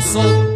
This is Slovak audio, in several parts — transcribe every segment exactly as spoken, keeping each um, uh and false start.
osud.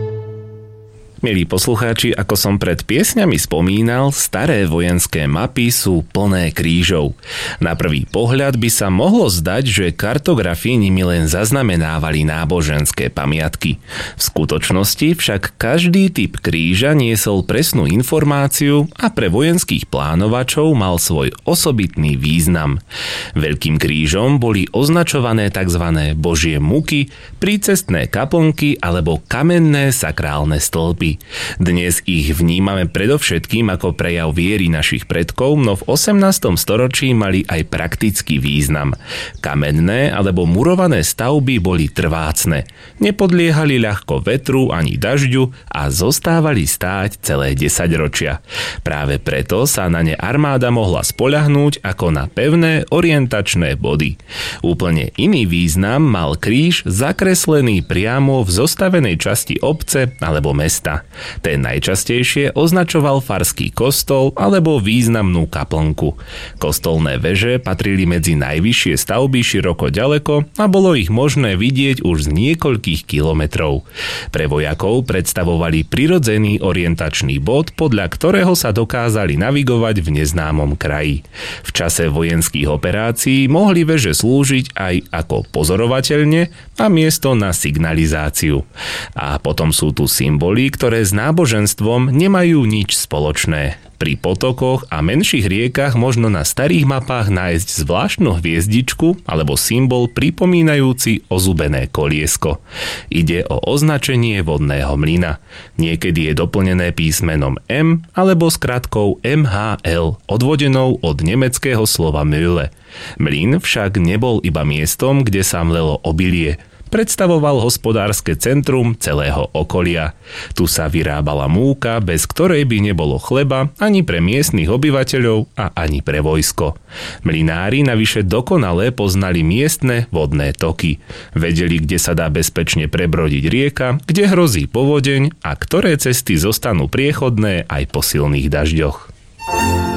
Milí poslucháči, ako som pred piesňami spomínal, staré vojenské mapy sú plné krížov. Na prvý pohľad by sa mohlo zdať, že kartografie nimi len zaznamenávali náboženské pamiatky. V skutočnosti však každý typ kríža niesol presnú informáciu a pre vojenských plánovačov mal svoj osobitný význam. Veľkým krížom boli označované tzv. Božie muky, prícestné kaplnky alebo kamenné sakrálne stĺpy. Dnes ich vnímame predovšetkým ako prejav viery našich predkov, no v osemnástom storočí mali aj praktický význam. Kamenné alebo murované stavby boli trvácne, nepodliehali ľahko vetru ani dažďu a zostávali stáť celé desaťročia. Práve preto sa na ne armáda mohla spoľahnúť ako na pevné orientačné body. Úplne iný význam mal kríž zakreslený priamo v zostavenej časti obce alebo mesta. Ten najčastejšie označoval farský kostol alebo významnú kaplnku. Kostolné veže patrili medzi najvyššie stavby široko ďaleko a bolo ich možné vidieť už z niekoľkých kilometrov. Pre vojakov predstavovali prirodzený orientačný bod, podľa ktorého sa dokázali navigovať v neznámom kraji. V čase vojenských operácií mohli veže slúžiť aj ako pozorovateľne a miesto na signalizáciu. A potom sú tu symboly, ktoré s náboženstvom nemajú nič spoločné. Pri potokoch a menších riekach možno na starých mapách nájsť zvláštnu hviezdičku alebo symbol pripomínajúci ozubené koliesko. Ide o označenie vodného mlyna. Niekedy je doplnené písmenom M alebo skratkou em há el, odvodenou od nemeckého slova Mühle. Mlyn však nebol iba miestom, kde sa mlelo obilie. Predstavoval hospodárske centrum celého okolia. Tu sa vyrábala múka, bez ktorej by nebolo chleba ani pre miestnych obyvateľov a ani pre vojsko. Mlynári navyše dokonale poznali miestne vodné toky. Vedeli, kde sa dá bezpečne prebrodiť rieka, kde hrozí povodeň a ktoré cesty zostanú priechodné aj po silných dažďoch.